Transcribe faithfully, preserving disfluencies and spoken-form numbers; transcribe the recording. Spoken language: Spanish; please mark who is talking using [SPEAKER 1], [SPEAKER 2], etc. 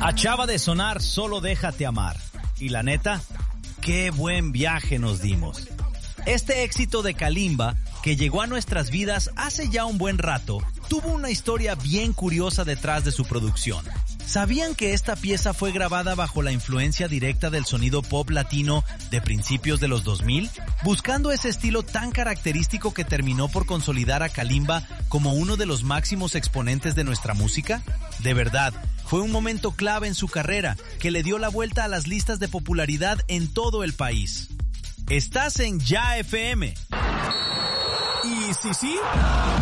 [SPEAKER 1] Acaba de sonar Solo Déjate Amar. Y la neta, qué buen viaje nos dimos. Este éxito de Kalimba, que llegó a nuestras vidas hace ya un buen rato, tuvo una historia bien curiosa detrás de su producción. ¿Sabían que esta pieza fue grabada bajo la influencia directa del sonido pop latino de principios de los dos mil? Buscando ese estilo tan característico que terminó por consolidar a Kalimba como uno de los máximos exponentes de nuestra música. De verdad, fue un momento clave en su carrera que le dio la vuelta a las listas de popularidad en todo el país. Estás en Ya F M.
[SPEAKER 2] ¿Y sí, sí?